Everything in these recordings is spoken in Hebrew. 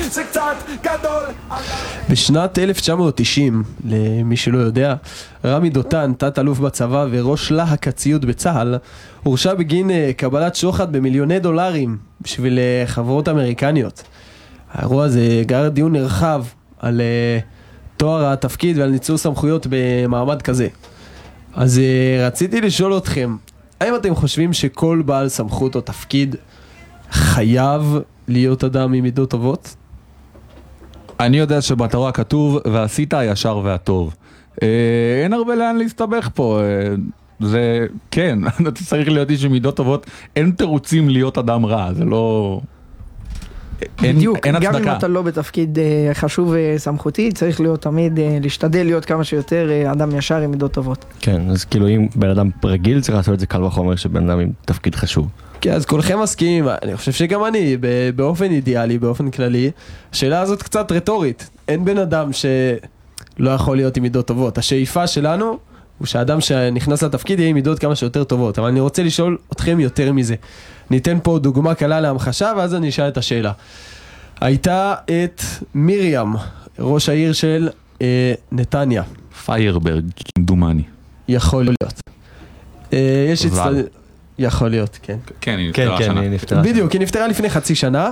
זה קצת גדול. בשנת 1990, למי שלא יודע, רמי דותן, תת אלוף בצבא וראש להק הציוד בצה"ל, הורשע בגין קבלת שוחד במיליוני דולרים בשביל חברות אמריקניות. האירוע הזה גרר דיון נרחב על תואר התפקיד ועל ניצול סמכויות במעמד כזה. אז רציתי לשאול אתכם, האם אתם חושבים שכל בעל סמכות או תפקיד חייב להיות אדם עם מידות טובות? אני יודע שבתורה כתוב ועשית הישר והטוב. אין הרבה לאן להסתבך פה. זה כן, אתה צריך להיות איש עם מידות טובות. אין תירוצים להיות אדם רע, זה לא... בדיוק, אין גם הצדקה. אם אתה לא בתפקיד חשוב וסמכותי, צריך להיות תמיד, להשתדל להיות כמה שיותר אדם ישר עם מידות טובות. כן, אז כאילו אם בן אדם רגיל צריך לעשות את זה קל וחומר שבן אדם עם תפקיד חשוב. כן, אז כולכם מסכימים, אני חושב שגם אני, באופן אידיאלי, באופן כללי, השאלה הזאת קצת רטורית. אין בן אדם שלא יכול להיות עם מידות טובות. השאיפה שלנו הוא שהאדם שנכנס לתפקיד יהיה עם מידות כמה שיותר טובות. אבל אני רוצה לשאול אתכם יותר מזה. ניתן פה דוגמה קלה להמחשה, ואז אני אשאל את השאלה. הייתה את מרים, ראש העיר של נתניה. פיירברג, כמדומני. יכול להיות. יש יכול להיות, כן. כן, היא כן, נפטרה כן, שנה. היא נפטרה. בדיוק, היא נפטרה לפני חצי שנה,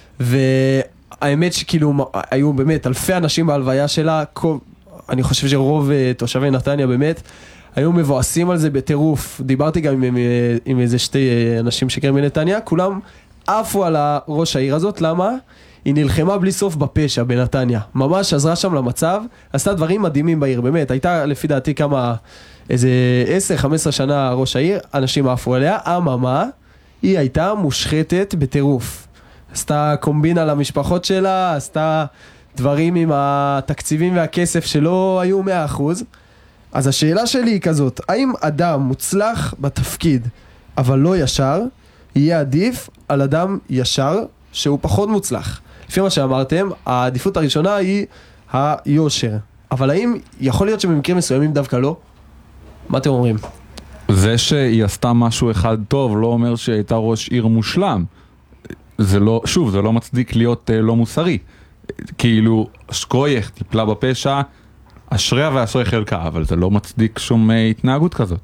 והאמת שכאילו היו באמת אלפי אנשים בהלוויה שלה, אני חושב שרוב תושבי נתניה באמת, היו מבואסים על זה בטירוף. דיברתי גם עם איזה שתי אנשים שקרים מנתניה, כולם עפו על ראש העיר הזאת. למה? היא נלחמה בלי סוף בפשע בנתניה, ממש עזרה שם למצב, עשתה דברים מדהימים בעיר, באמת, הייתה לפי דעתי כמה, איזה 10-15 שנה ראש העיר, אנשים עפו עליה, אממה, היא הייתה מושחתת בטירוף, עשתה קומבינה למשפחות שלה, עשתה דברים עם התקציבים והכסף שלא היו 100%, אז השאלה שלי היא כזאת, האם אדם מוצלח בתפקיד, אבל לא ישר, יהיה עדיף על אדם ישר, שהוא פחות מוצלח? לפי מה שאמרתם, העדיפות הראשונה היא היושר. אבל האם יכול להיות שבמקרים מסוימים דווקא לא? מה אתם אומרים? זה שהיא עשתה משהו אחד טוב לא אומר שהייתה ראש עיר מושלם. זה לא, שוב, זה לא מצדיק להיות לא מוסרי. כאילו, שקרוייך טיפלה בפשע, אשריה ואשרי חלקה, אבל זה לא מצדיק שום התנהגות כזאת.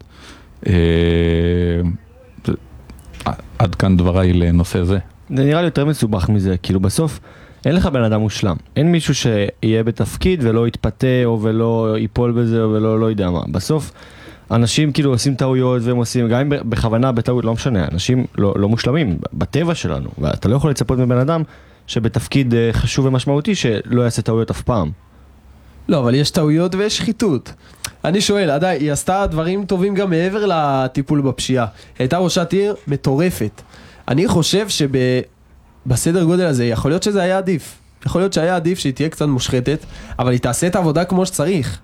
עד כאן דבריי לנושא זה. זה נראה לי יותר מסובך מזה, כאילו בסוף אין לך בן אדם מושלם. אין מישהו שיהיה בתפקיד ולא יתפתה או ולא ייפול בזה או ולא לא יודע מה. בסוף אנשים כאילו עושים טעויות והם עושים, גם אם בכוונה בטעות לא משנה, אנשים לא מושלמים בטבע שלנו, ואתה לא יכול לצפות מבן אדם שבתפקיד חשוב ומשמעותי שלא יעשה טעויות אף פעם. לא, אבל יש טעויות ויש שחיתות. אני שואל, עדיין, היא עשתה דברים טובים גם מעבר לטיפול בפשיעה. הייתה ראשת עיר מטורפת. אני חושב שבסדר גודל הזה, יכול להיות שזה היה עדיף. יכול להיות שהיה עדיף שהיא תהיה קצת מושחתת, אבל היא תעשה את העבודה כמו שצריך.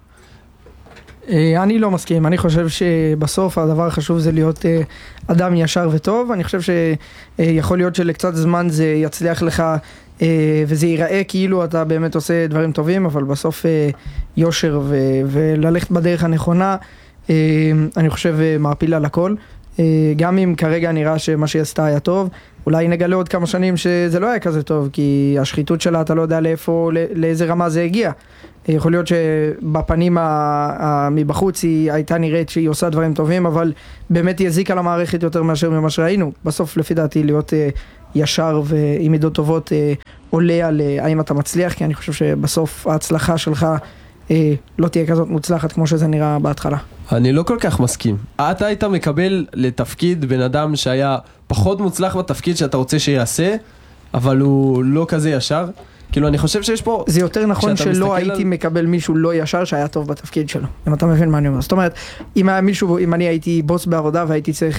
אני לא מסכים, אני חושב שבסוף הדבר החשוב זה להיות אדם ישר וטוב. אני חושב שיכול להיות שלקצת זמן זה יצליח לך וזה ייראה כאילו אתה באמת עושה דברים טובים, אבל בסוף יושר וללכת בדרך הנכונה, אני חושב מעפיל על הכל. גם אם כרגע נראה שמה שהיא עשתה היה טוב, אולי נגלה עוד כמה שנים שזה לא היה כזה טוב, כי השחיתות שלה אתה לא יודע לאיזה רמה זה הגיע. יכול להיות שבפנים מבחוץ היא הייתה נראית שהיא עושה דברים טובים, אבל באמת היא הזיקה למערכת יותר מאשר ממה שראינו. בסוף לפי דעתי להיות ישר ועם מידות טובות עולה על האם אתה מצליח, כי אני חושב שבסוף ההצלחה שלך לא תהיה כזאת מוצלחת כמו שזה נראה בהתחלה. אני לא כל כך מסכים. אתה היית מקבל לתפקיד בן אדם שהיה פחות מוצלח בתפקיד שאתה רוצה שיעשה, אבל הוא לא כזה ישר. כאילו אני חושב שיש פה... זה יותר נכון שלא הייתי מקבל מישהו לא ישר שהיה טוב בתפקיד שלו. אם אתה מבין מה אני אומר. זאת אומרת, אם היה מישהו, אם אני הייתי בוס בעבודה והייתי צריך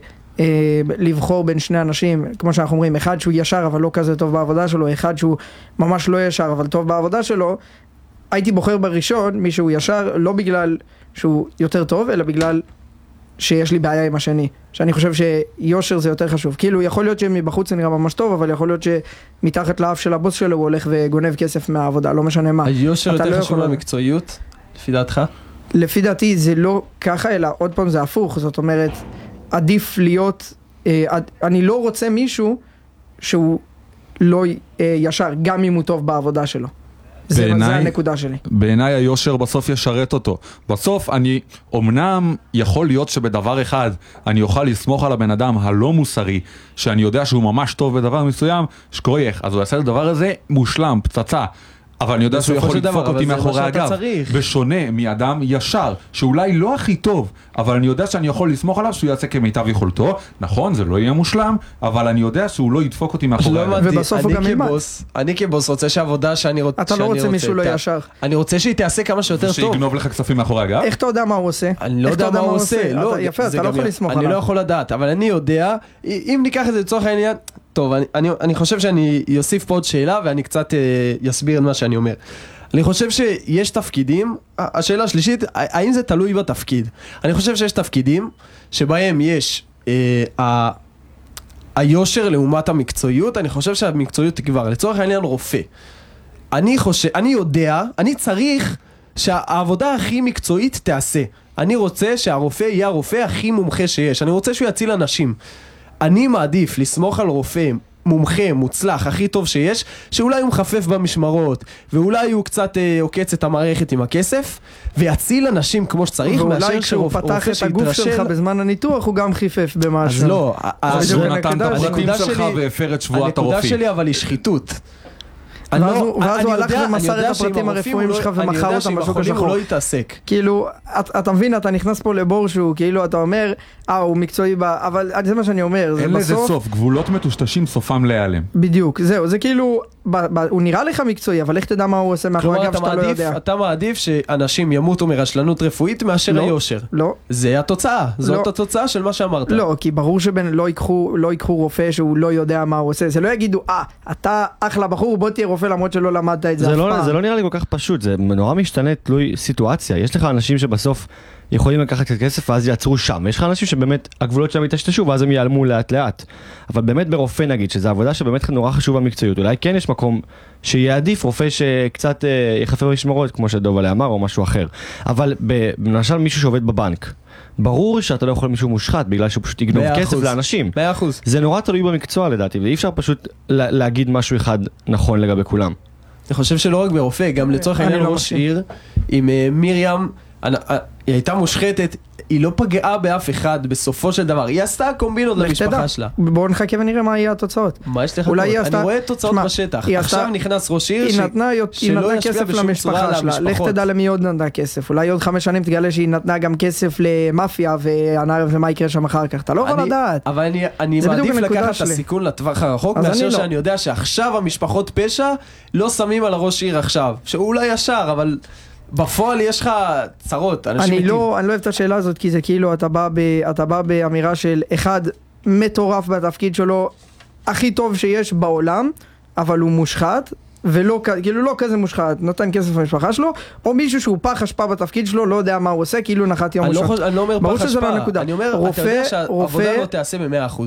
לבחור בין שני אנשים, כמו שאנחנו אומרים, אחד שהוא ישר אבל לא כזה טוב בעבודה שלו, אחד שהוא ממש לא ישר אבל טוב בעבודה שלו, הייתי בוחר בראשון מישהו ישר, לא בגלל שהוא יותר טוב, אלא בגלל שיש לי בעיה עם השני. שאני חושב שיושר זה יותר חשוב. כאילו, יכול להיות שמבחוץ זה נראה ממש טוב, אבל יכול להיות שמתחת לאף של הבוס שלו הוא הולך וגונב כסף מהעבודה, לא משנה מה. היושר יותר חשוב למקצועיות, לפי דעתך? לפי דעתי זה לא ככה, אלא עוד פעם זה הפוך. זאת אומרת, עדיף להיות, אני לא רוצה מישהו שהוא לא ישר, גם אם הוא טוב בעבודה שלו. זה הנקודה שלי. בעיניי היושר בסוף ישרת אותו. בסוף אני, אמנם יכול להיות שבדבר אחד אני אוכל לסמוך על הבן אדם הלא מוסרי, שאני יודע שהוא ממש טוב בדבר מסוים, שקרוייך, אז הוא יעשה את הדבר הזה מושלם, פצצה. אבל אני יודע שהוא יכול לדפוק אותי מאחורי הגב. בשונה מאדם ישר, שאולי לא הכי טוב, אבל אני יודע שאני יכול לסמוך עליו שהוא יעשה כמיטב יכולתו. נכון, זה לא יהיה מושלם, אבל אני יודע שהוא לא ידפוק אותי מאחורי הגב. ובסוף הוא גם ילמד. אני כבוס רוצה שהעבודה שאני רוצה... אתה לא רוצה מישהו לא ישר. אני רוצה שהיא תעשה כמה שיותר טוב. שיגנוב לך כספים מאחורי הגב? איך אתה יודע מה הוא עושה? אני לא יודע מה הוא עושה. יפה, אתה לא יכול לסמוך עליו. אני לא יכול לדעת, אבל אני יודע, אם ניקח את זה לצורך העניין, טוב, אני חושב שאני יוסיף פה עוד שאלה ואני קצת יסביר את מה שאני אומר. אני חושב שיש תפקידים, השאלה השלישית, האם זה תלוי בתפקיד? אני חושב שיש תפקידים שבהם יש היושר לעומת המקצועיות, אני חושב שהמקצועיות תגבר. לצורך העניין רופא. אני יודע, אני צריך שהעבודה הכי מקצועית תעשה. אני רוצה שהרופא יהיה הרופא הכי מומחה שיש. אני רוצה שהוא יציל אנשים. אני מעדיף לסמוך על רופא מומחה, מוצלח, הכי טוב שיש, שאולי הוא מחפף במשמרות, ואולי הוא קצת עוקץ את המערכת עם הכסף, ויציל אנשים כמו שצריך, ואולי כשהוא פתח את הגוף שלך בזמן הניתוח, הוא גם חיפף במשהו. אז לא, הוא נתן את הפרטים שלך והפר את שבועת הרופאים. הנקודה שלי אבל היא שחיתות. ואז הוא הלך ומסר את הפרטים הרפואיים שלך ומכר אותם בשוק השחור. הוא לא יתעסק. כאילו, אתה מבין, אתה נכנס פה לבור שהוא, כאילו, אתה אומר, הוא מקצועי, אבל זה מה שאני אומר, אין לזה סוף, גבולות מטושטשים סופם להיעלם. בדיוק, זהו, זה כאילו, הוא נראה לך מקצועי, אבל איך תדע מה הוא עושה מאחורי הגב שאתה לא יודע. אתה מעדיף שאנשים ימותו מרשלנות רפואית מאשר היושר. לא. זה התוצאה, זאת התוצאה של מה שאמרת. לא, כי ברור שלא ייקחו רופא שהוא לא יודע מה הוא עושה. זה לא יגידו, אתה אחלה בחור, בוא תהיה רופא למרות שלא למדת את זה אף פעם. זה לא נראה לי כל כך פשוט, זה נורא משתנה תלוי סיטואציה. יש לך אנשים שבסוף יכולים לקחת את כסף ואז יעצרו שם. יש לך אנשים שבאמת הגבולות שם יתשתשו ואז הם ייעלמו לאט לאט. אבל באמת ברופא נגיד, שזו עבודה שבאמת נורא חשובה מקצועיות, אולי כן יש מקום שיעדיף רופא שקצת יחפר משמרות, כמו שדוב עליה אמר, או משהו אחר. אבל למשל מישהו שעובד בבנק, ברור שאתה לא יכול מישהו מושחת בגלל שהוא פשוט יגנוב כסף לאנשים. 100%. זה נורא תלוי במקצוע לדעתי, ואי אפשר פשוט להגיד משהו אחד נכון לגבי כולם. אני חושב שלא רק ברופא, גם לצורך העניין ראש עיר עם מרים, היא הייתה מושחתת, היא לא פגעה באף אחד בסופו של דבר, היא עשתה קומבינות למשפחה שלה. בואו נחכה ונראה מה יהיה התוצאות. מה יש לך? אני רואה תוצאות בשטח, עכשיו נכנס ראש עיר שלא ישפיע בשום צורה על המשפחה. לך תדע למי עוד נתנה כסף, אולי עוד 5 שנים תגלה שהיא נתנה גם כסף למאפיה ומה יקרה שם אחר כך, אתה לא יכול לדעת. אבל אני מעדיף לקחת את הסיכון לטווח הרחוק, מאשר שאני יודע שעכשיו המשפחות פשע לא שמים על הראש עיר עכשיו, שהוא אולי ישר, אבל בפועל יש לך צרות, אנשים מתים. אני לא אוהב את השאלה הזאת, כי זה כאילו אתה בא באמירה של אחד מטורף בתפקיד שלו, הכי טוב שיש בעולם, אבל הוא מושחת, ולא, כאילו לא כזה מושחת, נותן כסף למשפחה שלו, או מישהו שהוא פח אשפה בתפקיד שלו, לא יודע מה הוא עושה, כאילו נחת יום מושחת. אני לא אומר פח אשפה, אני אומר, אתה יודע שהעבודה לא תעשה ב100%.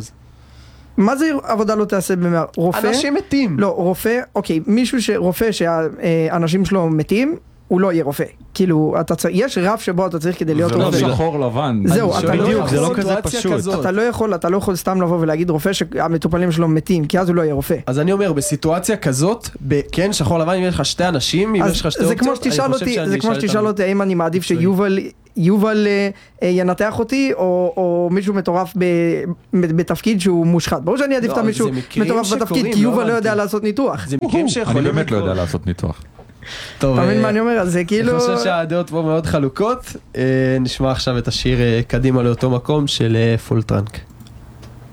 מה זה עבודה לא תעשה ב100%? רופא? אנשים מתים. לא, רופא, אוקיי, רופא שהאנשים שלו מתים, הוא לא יהיה רופא. כאילו, יש רף שבו אתה צריך כדי להיות רופא. זה לא שחור לבן. זהו, זה לא כזה פשוט. אתה לא יכול סתם לבוא ולהגיד רופא שהמטופלים שלו מתים, כי אז הוא לא יהיה רופא. אז אני אומר, בסיטואציה כזאת, כן, שחור לבן, אם יש לך 2 אנשים, אם יש לך 2 אופציות, זה כמו שתשאל אותי, האם אני מעדיף שיובל ינתח אותי, או מישהו מטורף בתפקיד שהוא מושחת. ברור שאני אעדיף את מישהו מטורף בתפקיד, כי יובל לא יודע לעשות ניתוח. זה מקרים שיכולים אני באמת לא יודע לעשות ניתוח. אתה מבין מה אני אומר? אז זה כאילו... אני חושב שהדעות פה מאוד חלוקות. נשמע עכשיו את השיר קדימה לאותו מקום של פול טראנק.